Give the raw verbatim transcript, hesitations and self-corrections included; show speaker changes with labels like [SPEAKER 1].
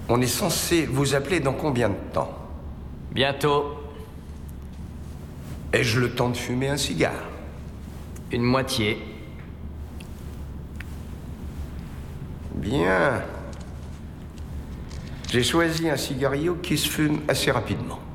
[SPEAKER 1] On est censé vous appeler dans combien de temps?
[SPEAKER 2] Bientôt.
[SPEAKER 1] Ai-je le temps de fumer un cigare?
[SPEAKER 2] Une moitié.
[SPEAKER 1] Bien. J'ai choisi un cigarillo qui se fume assez rapidement.